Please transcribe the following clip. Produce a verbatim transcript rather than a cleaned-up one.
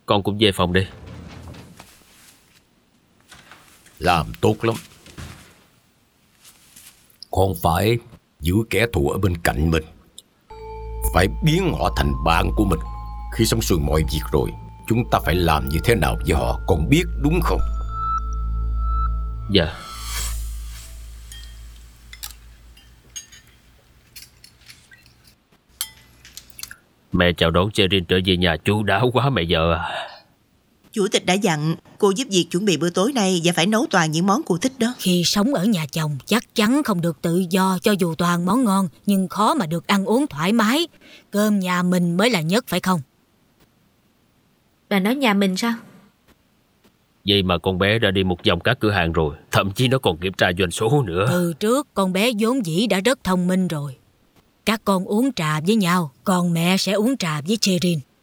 con cũng về phòng đi. Làm tốt lắm. Con phải giữ kẻ thù ở bên cạnh mình, phải biến họ thành bạn của mình. Khi xong xuôi mọi việc rồi, chúng ta phải làm như thế nào với họ, con biết đúng không? Dạ. Mẹ chào đón Cherin trở về nhà chu đáo quá mẹ vợ à. Chủ tịch đã dặn cô giúp việc chuẩn bị bữa tối nay và phải nấu toàn những món cô thích đó. Khi sống ở nhà chồng chắc chắn không được tự do, cho dù toàn món ngon nhưng khó mà được ăn uống thoải mái. Cơm nhà mình mới là nhất phải không? Bà nói nhà mình sao? Vậy mà con bé đã đi một vòng các cửa hàng rồi, thậm chí nó còn kiểm tra doanh số nữa. Từ trước con bé vốn dĩ đã rất thông minh rồi. Các con uống trà với nhau, còn mẹ sẽ uống trà với Cherin.